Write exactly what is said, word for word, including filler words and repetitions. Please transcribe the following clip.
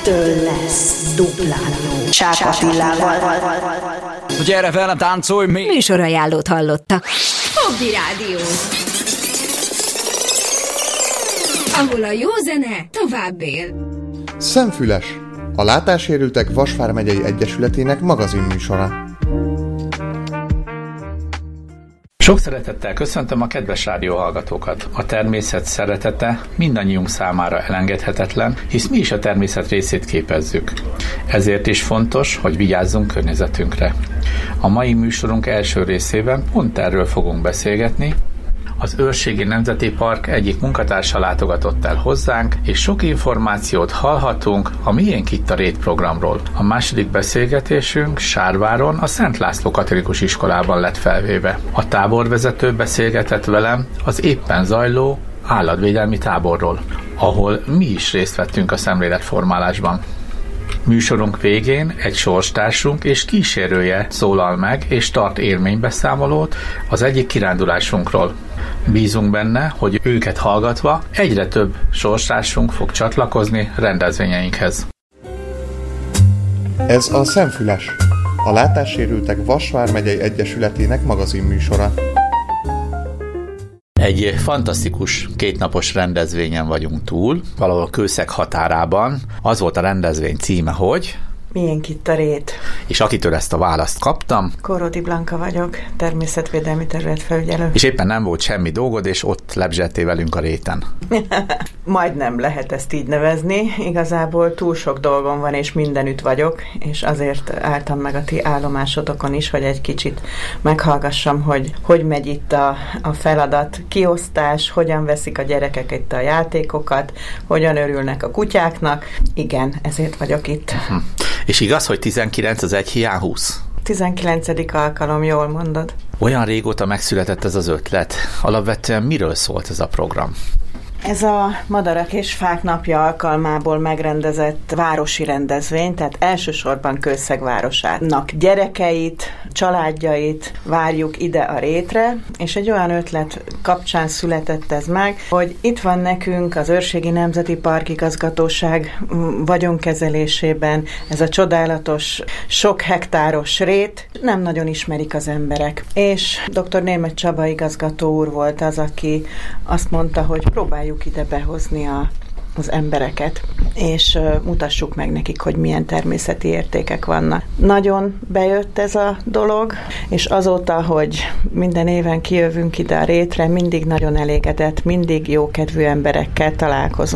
Ettől lesz duplán jó. Csák Attilával. Gyere velem, táncolj még! Műsorajánlót hallottak. Hobby Rádió. Ahol a jó zene tovább él. Szemfüles, a Látássérültek Vas megyei Egyesületének magazinműsora. Sok szeretettel köszöntöm a kedves rádióhallgatókat. A természet szeretete mindannyiunk számára elengedhetetlen, hisz mi is a természet részét képezzük. Ezért is fontos, hogy vigyázzunk környezetünkre. A mai műsorunk első részében pont erről fogunk beszélgetni. Az Őrségi Nemzeti Park egyik munkatársa látogatott el hozzánk, és sok információt hallhatunk a Miénk itt a Rét programról. A második beszélgetésünk Sárváron, a Szent László Katolikus Iskolában lett felvéve. A táborvezető beszélgetett velem az éppen zajló állatvédelmi táborról, ahol mi is részt vettünk a szemléletformálásban. Műsorunk végén egy sorstársunk és kísérője szólal meg és tart élménybeszámolót az egyik kirándulásunkról. Bízunk benne, hogy őket hallgatva egyre több sorstársunk fog csatlakozni rendezvényeinkhez. Ez a Szemfüles, a Látássérültek Vas megyei Egyesületének magazinműsora. Egy fantasztikus kétnapos rendezvényen vagyunk túl, valahol Kőszeg határában. Az volt a rendezvény címe, hogy... Miénk itt a Rét. És akitől ezt a választ kaptam... Korródi Blanka vagyok, természetvédelmi területfelügyelő. És éppen nem volt semmi dolgod, és ott lebzseltél velünk a réten. Majdnem lehet ezt így nevezni. Igazából túl sok dolgom van, és mindenütt vagyok, és azért álltam meg a ti állomásotokon is, hogy egy kicsit meghallgassam, hogy hogy megy itt a, a feladat kiosztás, hogyan veszik a gyerekek itt a játékokat, hogyan örülnek a kutyáknak. Igen, ezért vagyok itt. Uh-huh. És igaz, hogy tizenkilenc az egy hiány húsz? tizenkilencedik alkalom, jól mondod. Olyan régóta megszületett ez az ötlet. Alapvetően miről szólt ez a program? Ez a Madarak és Fák napja alkalmából megrendezett városi rendezvény, tehát elsősorban Kőszeg városának gyerekeit, családjait várjuk ide a Rétre, és egy olyan ötlet kapcsán született ez meg, hogy itt van nekünk az Őrségi Nemzeti Park Igazgatóság vagyonkezelésében ez a csodálatos, sok hektáros rét, nem nagyon ismerik az emberek. És dr. Németh Csaba igazgató úr volt az, aki azt mondta, hogy próbáljuk ide behozni a, az embereket, és uh, mutassuk meg nekik, hogy milyen természeti értékek vannak. Nagyon bejött ez a dolog, és azóta, hogy minden éven kijövünk ide a Rétre, mindig nagyon elégedett, mindig jókedvű emberekkel találkozunk.